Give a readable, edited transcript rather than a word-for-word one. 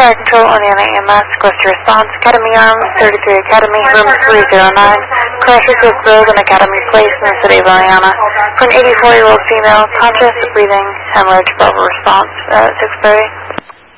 Fire Control, Indiana EMS, request your response. Academy Arms, 33 Academy, room 309. Crashes with road in Academy Place in the city of Indiana. For an 84-year-old female, conscious, breathing, hemorrhage, verbal response at 6:30.